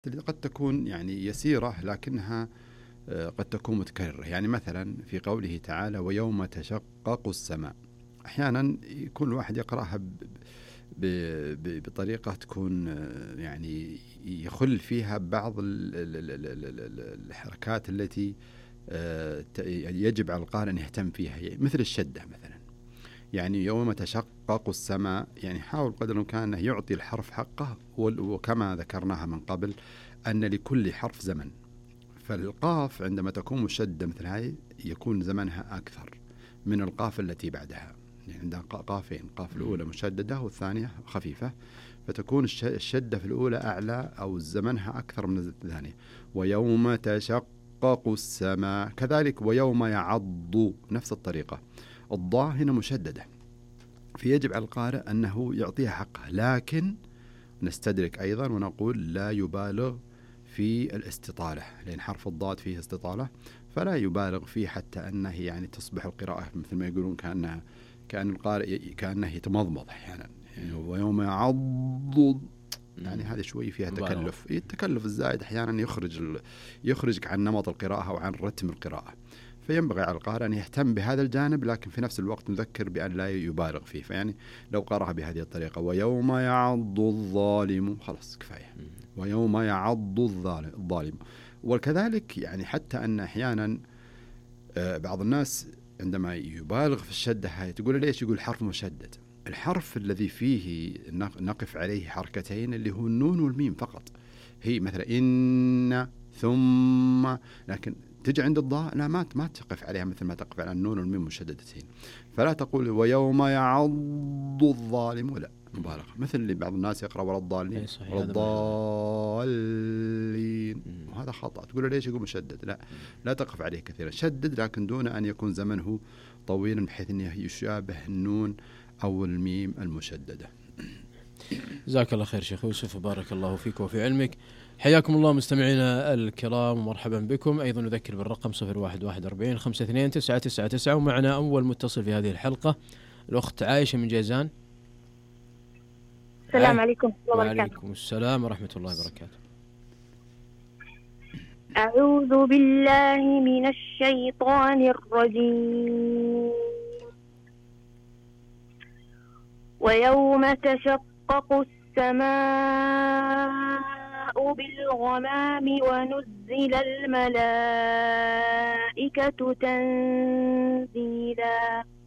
قد تكون يعني يسيرة لكنها قد تكون متكررة. يعني مثلا في قوله تعالى ويوم تشقق السماء، أحيانا يكون الواحد يقرأها بطريقة تكون يعني يخل فيها بعض الحركات التي يجب على القارئ أن يهتم فيها، مثل الشدة مثلا. يعني يوم تشقق السماء، يعني حاول قدر الإمكان أنه يعطي الحرف حقه، وكما ذكرناها من قبل أن لكل حرف زمن. فالقاف عندما تكون مشدة مثل هاي يكون زمنها أكثر من القاف التي بعدها. يعني عندها قافين، قاف الأولى مشددة والثانية خفيفة، فتكون الشدة في الأولى أعلى أو زمنها أكثر من الثانية. ويوم تشقق السماء كذلك. ويوم يعض نفس الطريقة، الضاء هنا مشددة، فيجب على القارئ أنه يعطيها حقها، لكن نستدرك أيضا ونقول لا يبالغ في الاستطالة، لأن حرف الضاد فيه استطالة، فلا يبالغ فيه حتى أنه يعني تصبح القراءة مثل ما يقولون كأن القارئ كأنه يتمضمض أحيانا. يعني ويوم يعض، يعني هذا شوي فيها تكلف. التكلف الزائد أحيانا يخرجك عن نمط القراءة أو عن رتم القراءة. فينبغي على القارئ أن يهتم بهذا الجانب، لكن في نفس الوقت نذكر بأن لا يبالغ فيه. فيعني لو قرأها بهذه الطريقة ويوم يعض الظالم، خلاص كفاية. ويوم يعض الظالم. وكذلك يعني حتى أن أحيانا بعض الناس عندما يبالغ في الشدة هاي تقول ليش؟ يقول حرف مشدد. الحرف الذي فيه نقف عليه حركتين اللي هو النون والميم فقط. هي مثلا إن ثم، لكن تجي عند الضاء لا، ما تقف عليها مثل ما تقف على النون والميم مشددتين. فلا تقول ويوم يعض الظالم، لا مبالغة، مثل اللي بعض الناس يقرأ ولا الضالين ولا الضالين، وهذا خطأ. تقول ليش يقول مشدد؟ لا تقف عليه كثيرا، شدد لكن دون أن يكون زمنه طويلا بحيث أنه يشابه النون أو الميم المشددة. جزاك الله خير شيخ يوسف، وبارك الله فيك وفي علمك. حياكم الله مستمعينا الكرام ومرحبا بكم. أيضا نذكر بالرقم 0141 52 999، ومعنا أول متصل في هذه الحلقة الأخت عائشة من جيزان. السلام عليكم ورحمة الله وبركاته. وعليكم السلام ورحمة الله وبركاته. أعوذ بالله من الشيطان الرجيم. ويوم تشقق السماء بالغمام ونزل الملائكة تنزيلا